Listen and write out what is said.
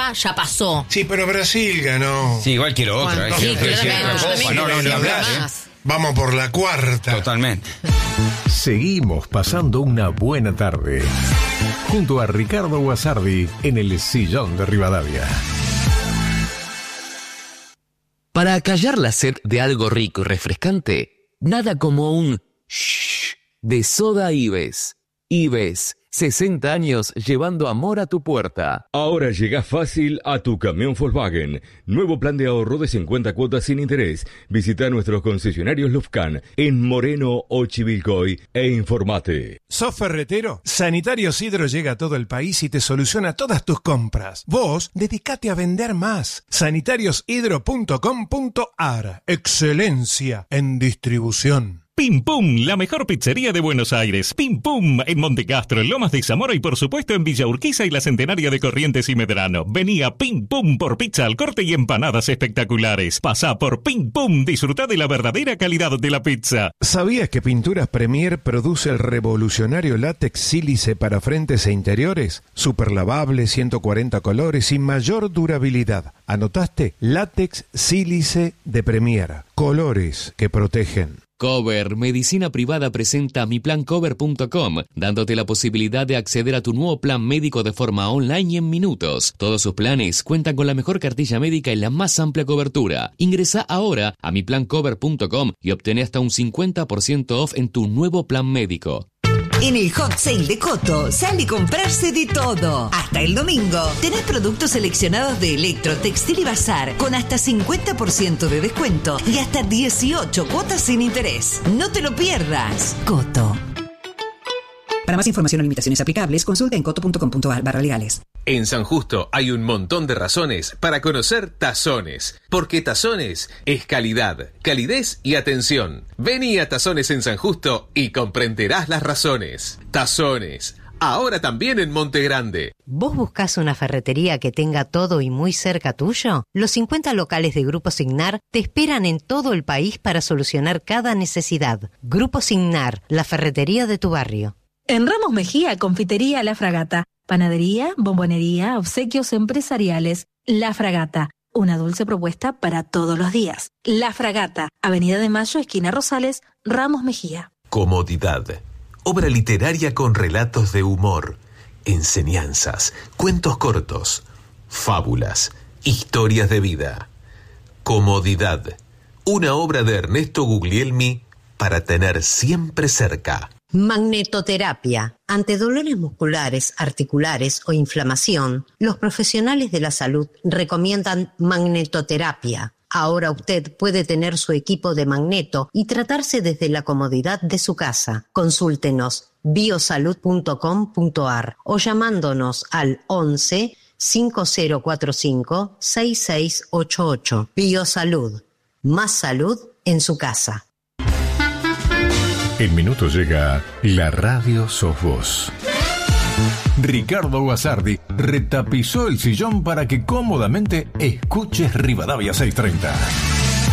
Copa ya pasó. Sí, pero Brasil ganó. Sí, igual quiero otra. Bueno, sí, quiero claramente, otra yo Copa. también No, ni hablar. más. Vamos por la cuarta. Totalmente. Seguimos pasando una buena tarde junto a Ricardo Guasardi en el Sillón de Rivadavia. Para acallar la sed de algo rico y refrescante, nada como un shh de Soda Ives. Ives, 60 años llevando amor a tu puerta. Ahora llega fácil a tu camión Volkswagen. Nuevo plan de ahorro de 50 cuotas sin interés. Visita nuestros concesionarios Lufcan en Moreno o Chivilcoy e informate. ¿Sos ferretero? Sanitarios Hidro llega a todo el país y te soluciona todas tus compras. Vos, dedicate a vender más. sanitariosHidro.com.ar. Excelencia en distribución. Pim Pum, la mejor pizzería de Buenos Aires. Pim Pum, en Montecastro, en Lomas de Zamora y por supuesto en Villa Urquiza y la Centenaria de Corrientes y Medrano. Vení a Pim Pum por pizza al corte y empanadas espectaculares. Pasá por Pim Pum, disfrutá de la verdadera calidad de la pizza. ¿Sabías que Pinturas Premier produce el revolucionario látex sílice para frentes e interiores? Super lavable, 140 colores y mayor durabilidad. ¿Anotaste? Látex sílice de Premier. Colores que protegen. Cover, medicina privada, presenta miplancover.com, dándote la posibilidad de acceder a tu nuevo plan médico de forma online y en minutos. Todos sus planes cuentan con la mejor cartilla médica y la más amplia cobertura. Ingresa ahora a miplancover.com y obtené hasta un 50% off en tu nuevo plan médico. En el Hot Sale de Coto sale a comprarse de todo. Hasta el domingo tenés productos seleccionados de Electro, Textil y Bazar con hasta 50% de descuento y hasta 18 cuotas sin interés. No te lo pierdas. Coto. Para más información o limitaciones aplicables, consulta en coto.com.ar/legales. En San Justo hay un montón de razones para conocer Tazones, porque Tazones es calidad, calidez y atención. Vení a Tazones en San Justo y comprenderás las razones. Tazones, ahora también en Monte Grande. ¿Vos buscás una ferretería que tenga todo y muy cerca tuyo? Los 50 locales de Grupo Signar te esperan en todo el país para solucionar cada necesidad. Grupo Signar, la ferretería de tu barrio. En Ramos Mejía, confitería La Fragata. Panadería, bombonería, obsequios empresariales. La Fragata, una dulce propuesta para todos los días. La Fragata, Avenida de Mayo, esquina Rosales, Ramos Mejía. Comodidad. Obra literaria con relatos de humor, enseñanzas, cuentos cortos, fábulas, historias de vida. Comodidad. Una obra de Ernesto Guglielmi para tener siempre cerca. Magnetoterapia. Ante dolores musculares, articulares o inflamación, los profesionales de la salud recomiendan magnetoterapia. Ahora usted puede tener su equipo de magneto y tratarse desde la comodidad de su casa. Consúltenos biosalud.com.ar o llamándonos al 11 5045 6688. Biosalud. Más salud en su casa. En minutos llega La Radio Sos Vos. Ricardo Guasardi retapizó el sillón para que cómodamente escuches Rivadavia 630.